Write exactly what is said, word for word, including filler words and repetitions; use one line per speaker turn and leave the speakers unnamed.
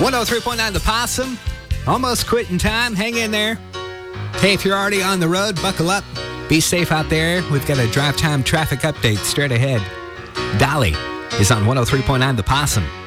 one oh three point nine The Possum. Almost quitting time. Hang in there. Hey, if you're already on the road, buckle up. Be safe out there. We've got a drive time traffic update straight ahead. Dolly is on one oh three point nine The Possum.